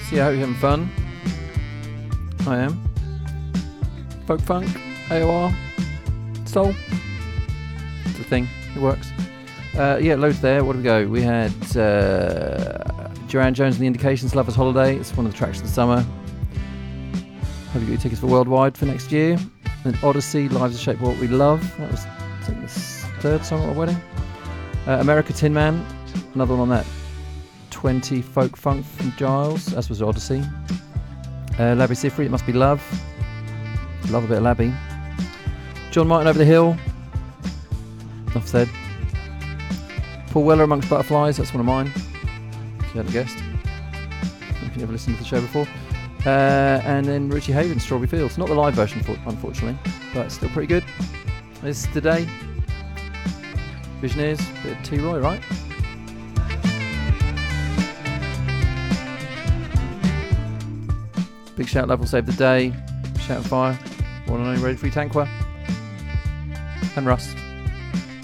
So yeah, I hope you're having fun. I am. Folk funk, AOR, soul. It's a thing. It works. Yeah, loads there. What did we go? We had Joanne Jones and the Indications, Lover's Holiday. It's one of the tracks of the summer. Hope you get your tickets for Worldwide for next year. Then Odyssey, Lives Are Shaped by What We Love. That was, I think, the third song at our wedding. America Tin Man, another one on that 20 folk funk from Giles, as was Odyssey. Labby Sifri, It Must Be Love. Love a bit of Labby. John Martin, Over the Hill. Enough said. Paul Weller, Amongst Butterflies, that's one of mine, if you hadn't guessed, if you never listened to the show before. And then Richie Havens, Strawberry Fields. Not the live version, unfortunately, but still pretty good. This is Today. Visioneers, bit of T. Roy, right? Big shout, Love Will Save the Day. Shout and Fire. One and only Ready Free Tanqua. And Russ.